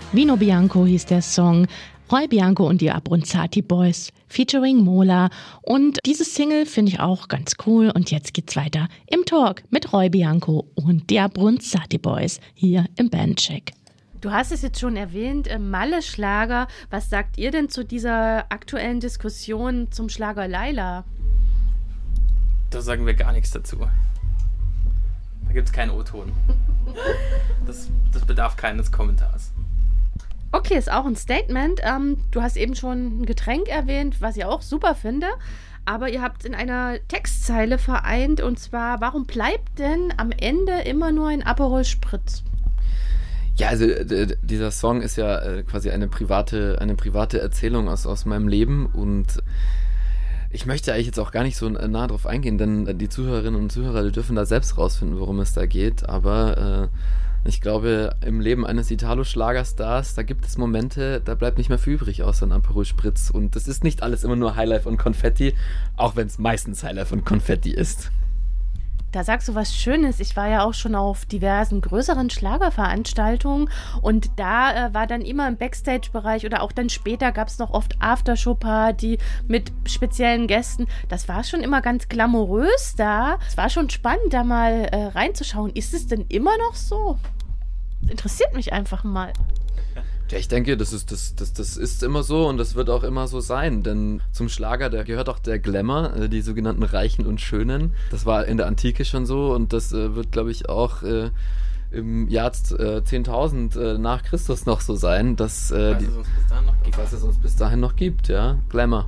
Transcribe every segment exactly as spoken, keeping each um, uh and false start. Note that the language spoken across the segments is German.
Vino Bianco hieß der Song. Roy Bianco und die Abronzati Boys featuring Mola. Und diese Single finde ich auch ganz cool. Und jetzt geht's weiter im Talk mit Roy Bianco und die Abronzati Boys hier im Bandcheck. Du hast es jetzt schon erwähnt, Malle-Schlager. Was sagt ihr denn zu dieser aktuellen Diskussion zum Schlager Laila? Da sagen wir gar nichts dazu. Da gibt es keinen O-Ton. Das, das bedarf keines Kommentars. Okay, ist auch ein Statement. Ähm, du hast eben schon ein Getränk erwähnt, was ich auch super finde. Aber ihr habt in einer Textzeile vereint, und zwar, warum bleibt denn am Ende immer nur ein Aperol Spritz? Ja, also d- dieser Song ist ja äh, quasi eine private, eine private Erzählung aus, aus meinem Leben, und ich möchte eigentlich jetzt auch gar nicht so nah drauf eingehen, denn die Zuhörerinnen und Zuhörer, die dürfen da selbst rausfinden, worum es da geht, aber äh, ich glaube, im Leben eines Italo-Schlagerstars, da gibt es Momente, da bleibt nicht mehr viel übrig außer ein Aperol Spritz, und das ist nicht alles immer nur Highlife und Konfetti, auch wenn es meistens Highlife und Konfetti ist. Da sagst du was Schönes. Ich war ja auch schon auf diversen größeren Schlagerveranstaltungen, und da äh, war dann immer im Backstage-Bereich oder auch dann später gab es noch oft Aftershow-Party mit speziellen Gästen. Das war schon immer ganz glamourös da. Es war schon spannend, da mal äh, reinzuschauen. Ist es denn immer noch so? Interessiert mich einfach mal. Ja, ich denke, das ist, das, das, das ist immer so, und das wird auch immer so sein, denn zum Schlager, da gehört auch der Glamour, äh, die sogenannten Reichen und Schönen. Das war in der Antike schon so, und das äh, wird, glaube ich, auch äh, im Jahr äh, zehntausend äh, nach Christus noch so sein, dass äh, die, es uns bis dahin noch gibt. Was es uns bis dahin noch gibt, ja, Glamour.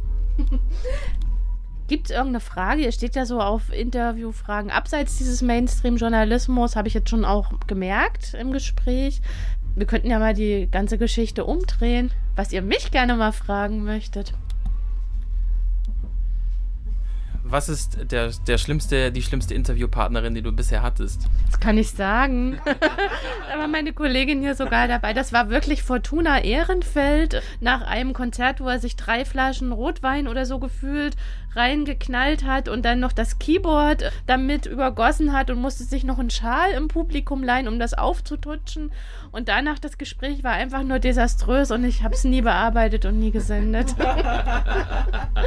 Gibt es irgendeine Frage? Ihr steht ja so auf Interviewfragen abseits dieses Mainstream-Journalismus, habe ich jetzt schon auch gemerkt im Gespräch. Wir könnten ja mal die ganze Geschichte umdrehen, was ihr mich gerne mal fragen möchtet. Was ist der, der schlimmste, die schlimmste Interviewpartnerin, die du bisher hattest? Das kann ich sagen. Da war meine Kollegin hier sogar dabei. Das war wirklich Fortuna Ehrenfeld nach einem Konzert, wo er sich drei Flaschen Rotwein oder so gefühlt reingeknallt hat und dann noch das Keyboard damit übergossen hat und musste sich noch einen Schal im Publikum leihen, um das aufzututschen. Und danach das Gespräch war einfach nur desaströs, und ich habe es nie bearbeitet und nie gesendet.